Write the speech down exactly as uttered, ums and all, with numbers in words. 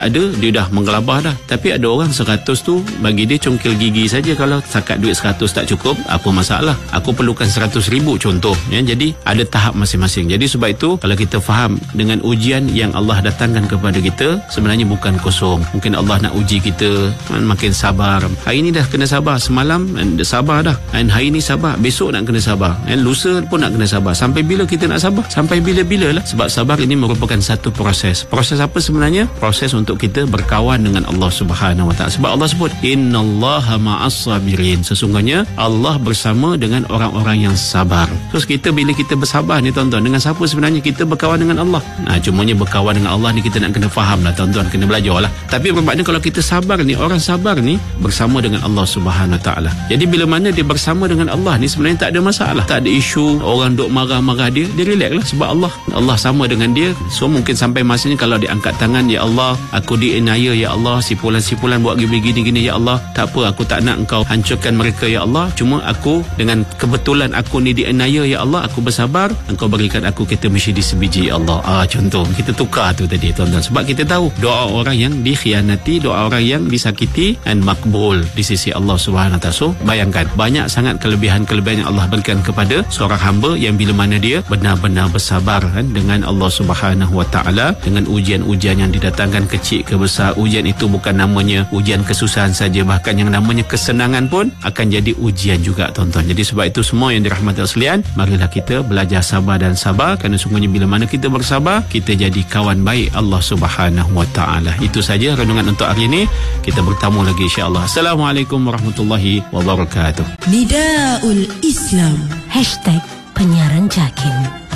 Ada, dia dah menggelabah dah. Tapi ada orang seratus tu, bagi dia congkil gigi saja. Kalau sakat duit seratus tak cukup, apa masalah? Aku perlukan seratus ribu contoh. Ya, jadi ada tahap masing-masing. Jadi sebab itu, kalau kita faham dengan ujian yang Allah datangkan kepada kita, sebenarnya bukan kosong. Mungkin Allah nak uji kita, makin sabar. Hari ni dah kena sabar. Semalam sabar dah. Dan hari ni sabar. Besok nak kena sabar. Dan lusa pun nak kena sabar. Sampai bila kita nak sabar? Sampai bila-bila lah. Sebab sabar ini merupakan satu proses. Proses apa sebenarnya? Proses untuk untuk kita berkawan dengan Allah Subhanahu Wa Taala. Sebab Allah sebut innallaha ma'as sabirin. Sesungguhnya Allah bersama dengan orang-orang yang sabar. Terus kita bila kita bersabar ni tuan-tuan, dengan siapa sebenarnya kita berkawan dengan Allah? Nah, cumanya berkawan dengan Allah ni kita nak kena faham lah tuan-tuan, kena belajar lah. Tapi bermakna kalau kita sabar ni, orang sabar ni bersama dengan Allah Subhanahu Wa Taala. Jadi bila mana dia bersama dengan Allah ni sebenarnya tak ada masalah. Tak ada isu orang duk marah-marah dia, dia relax lah sebab Allah Allah sama dengan dia. So mungkin sampai masanya kalau dia angkat tangan, ya Allah, aku diinaya ya Allah, sipulan-sipulan buat gini-gini ya Allah, tak apa, aku tak nak engkau hancurkan mereka ya Allah, cuma aku dengan kebetulan aku ni diinaya ya Allah, aku bersabar, engkau berikan aku kita mesti di sebiji ya Allah. Ah, contoh kita tukar tu tadi tuan-tuan, sebab kita tahu doa orang yang dikhianati, doa orang yang disakiti dan makbul di sisi Allah Subhanahu Wa Taala. So bayangkan banyak sangat kelebihan-kelebihan yang Allah berikan kepada seorang hamba yang bila mana dia benar-benar bersabar kan, dengan Allah Subhanahu Wa Taala, dengan ujian-ujian yang didatangkan kecil ke besar. Ujian itu bukan namanya ujian kesusahan saja, bahkan yang namanya kesenangan pun akan jadi ujian juga tuan-tuan. Jadi sebab itu semua yang dirahmati Allah sekalian, marilah kita belajar sabar dan sabar, kerana sungguhnya bila mana kita bersabar, kita jadi kawan baik Allah Subhanahu Wa Taala. Itu saja renungan untuk hari ini. Kita bertemu lagi insya-Allah. Assalamualaikum warahmatullahi wabarakatuh. Nidaul Islam Hashtag penyiaran Jakim.